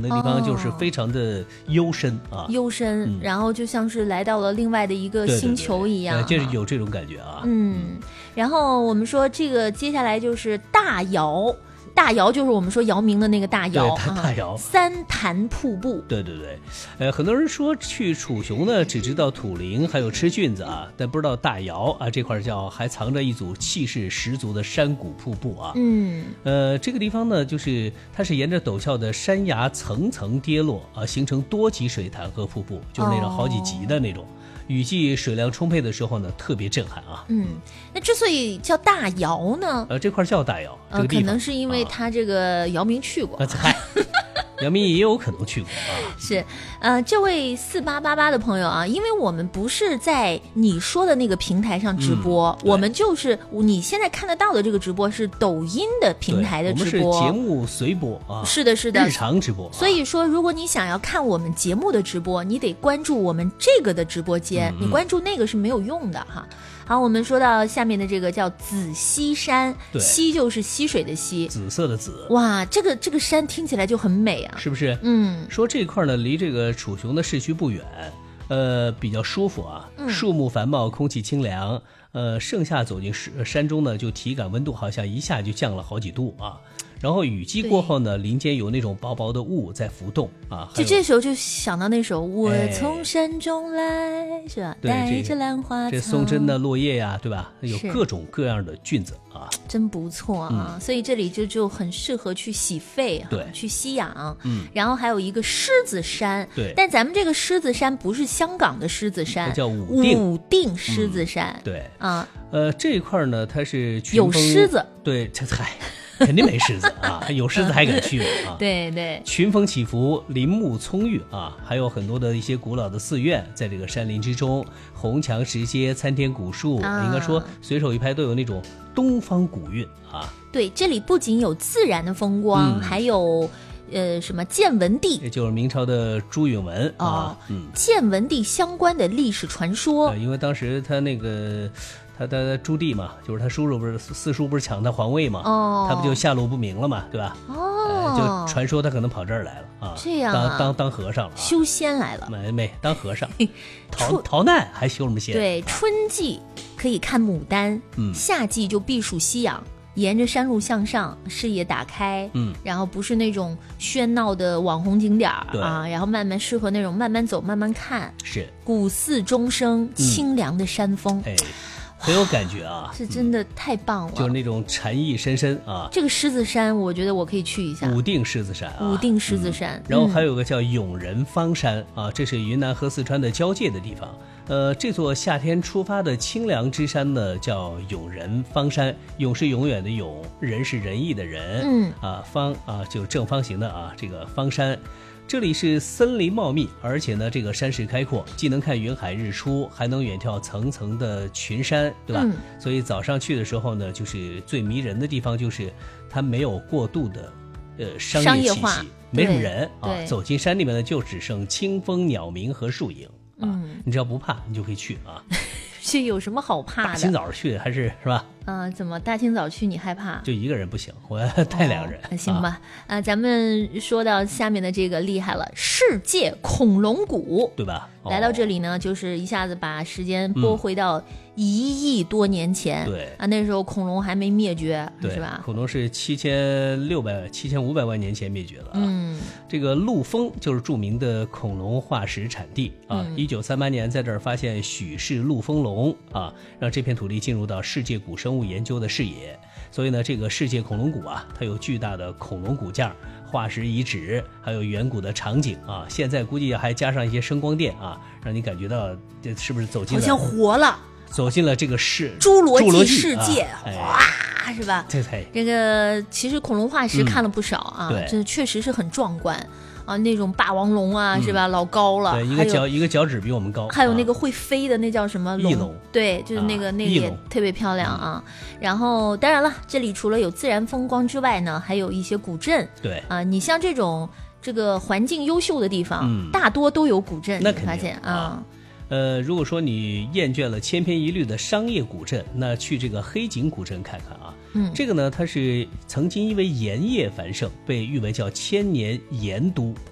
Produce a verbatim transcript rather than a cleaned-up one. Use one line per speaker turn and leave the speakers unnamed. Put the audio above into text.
那个地方就是非常的幽深啊，
幽深、嗯，然后就像是来到了另外的一个星球一样，
对对对，就是有这种感觉啊。
嗯，然后我们说这个接下来就是大窑。大窑就是我们说姚明的那个大窑，
对，大窑、
啊、三潭瀑布。
对对对，呃，很多人说去楚雄呢，只知道土陵还有吃菌子啊，但不知道大窑啊这块叫还藏着一组气势十足的山谷瀑布啊。
嗯，
呃，这个地方呢，就是它是沿着陡峭的山崖层层跌落啊，形成多级水潭和瀑布，就是那种好几级的那种。哦，雨季水量充沛的时候呢，特别震撼啊。
嗯，那之所以叫大窑呢，
呃，这块叫大窑，
呃，
这个地方
可能是因为他这个姚明去过。
嗨、呃，姚明也有可能去过啊。
是，呃，这位四八八八的朋友啊，因为我们不是在你说的那个平台上直播，嗯、我们就是你现在看得到的这个直播是抖音的平台的直播，
我们是节目随播啊。
是的，是的，
日常直播、啊。
所以说，如果你想要看我们节目的直播，你得关注我们这个的直播间，嗯、你关注那个是没有用的哈。好，我们说到下面的这个叫紫溪山，溪就是溪水的溪，
紫色的紫。
哇，这个这个山听起来就很美啊，
是不是？
嗯，
说这块呢离这个楚雄的市区不远，呃，比较舒服啊，树木繁茂，空气清凉。呃，盛夏走进山中呢，就体感温度好像一下就降了好几度啊。然后雨季过后呢，林间有那种薄薄的雾在浮动啊。
就这时候就想到那首《我从山中来》，是吧？带着兰花草，
这松针的落叶呀，对吧？有各种各样的菌子啊，
真不错啊。嗯、所以这里就就很适合去洗肺，
对，
去吸氧。
嗯，
然后还有一个狮子山，
对，
但咱们这个狮子山不是香港的狮子山，
叫武定
武定狮子山。
嗯、对
啊，
呃，这一块呢，它是
有狮子，
对，这嗨。肯定没狮子啊，有狮子还敢去啊？
对对，
群峰起伏，林木葱郁啊，还有很多的一些古老的寺院，在这个山林之中，红墙石阶，参天古树，啊、应该说随手一拍都有那种东方古韵啊。
对，这里不仅有自然的风光，嗯、还有。呃，什么建文帝，
也就是明朝的朱允炆啊、
哦，嗯，建文帝相关的历史传说，
呃、因为当时他那个他他朱棣嘛，就是他叔叔不是四叔不是抢他皇位嘛，
哦，
他不就下落不明了嘛，对吧？
哦，
呃、就传说他可能跑这儿来了啊，
这样、啊、
当当当和尚了、啊，
修仙来了，
没没当和尚，逃逃难还修什么仙？
对，春季可以看牡丹，
嗯，
夏季就避暑吸氧。沿着山路向上，视野打开，
嗯，
然后不是那种喧闹的网红景点啊，然后慢慢适合那种慢慢走、慢慢看，
是
古寺钟声，清凉的山风，
哎、嗯，很有感觉啊，
是真的太棒了，
就是那种禅意深深啊。
这个狮子山，我觉得我可以去一下，
武定狮子山啊，
武定狮子山、嗯，
然后还有个叫永仁方山啊，这是云南和四川的交界的地方。呃，这座夏天出发的清凉之山呢，叫永仁方山。永是永远的永，仁是仁义的仁，
嗯
啊，方啊就是正方形的啊，这个方山。这里是森林茂密，而且呢，这个山势开阔，既能看云海日出，还能远眺层层的群山，对吧？
嗯、
所以早上去的时候呢，就是最迷人的地方，就是它没有过度的呃商业气息，没什么人啊。走进山里面呢，就只剩清风、鸟鸣和树影。啊、
嗯，
你只要不怕，你就可以去啊。
这有什么好怕的？
大清早去还是是吧？
啊、呃，怎么大清早去你害怕？
就一个人不行，我要带两个人。
哦、行吧，啊、呃，咱们说到下面的这个厉害了，世界恐龙谷，
对吧？
哦、来到这里呢，就是一下子把时间拨回到一亿多年前。
嗯、对
啊，那时候恐龙还没灭绝，是吧？
恐龙是七千六百、七千五百万年前灭绝了、啊。
嗯，
这个陆丰就是著名的恐龙化石产地啊。一九三八年在这儿发现许氏陆丰龙啊，让这片土地进入到世界古生物研究的视野。所以呢，这个世界恐龙谷啊，它有巨大的恐龙骨架、化石遗址，还有远古的场景啊。现在估计还加上一些声光电啊，让你感觉到这是不是走进了，
好像活了，
走进了这个世
侏罗纪
世
界，
啊、
哇，是吧？
对对，
这个其实恐龙化石看了不少啊，
嗯、
这确实是很壮观。啊，那种霸王龙啊，嗯、是吧？老高了，
对，一个脚一个脚趾比我们高。
还有那个会飞的，那叫什么龙？
翼龙，
对，就是那个、啊、那个也特别漂亮啊。嗯、然后，当然了，这里除了有自然风光之外呢，还有一些古镇。
对
啊，你像这种这个环境优秀的地方，
嗯、
大多都有古镇。
那肯定
发现啊。
呃，如果说你厌倦了千篇一律的商业古镇，那去这个黑井古镇看看啊。
嗯，
这个呢，它是曾经因为盐业繁盛，被誉为叫千年盐都。